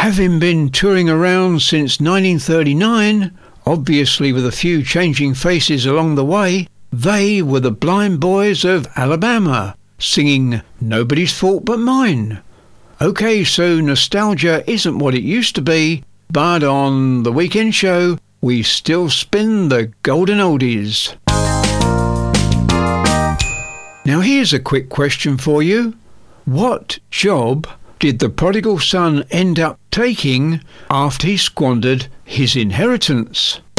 Having been touring around since 1939, obviously with a few changing faces along the way, they were the Blind Boys of Alabama, singing Nobody's Fault But Mine. OK, so nostalgia isn't what it used to be, but on the weekend show, we still spin the golden oldies. Now here's a quick question for you. What job did the prodigal son end up taking after he squandered his inheritance?